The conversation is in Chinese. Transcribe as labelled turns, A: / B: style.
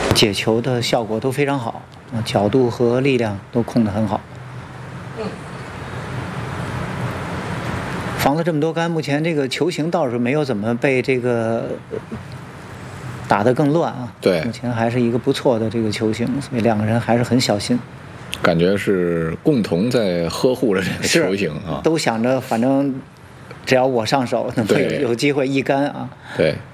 A: 解球的效果都非常好，角度和力量都控得很好。防了这么多杆，目前这个球形倒是没有怎么被这个打得更乱啊。
B: 对，
A: 目前还是一个不错的这个球形，所以两个人还是很小心。
B: 感觉是共同在呵护着这个球形啊，
A: 都想着反正只要我上手，能有机会一杆啊。
B: 对。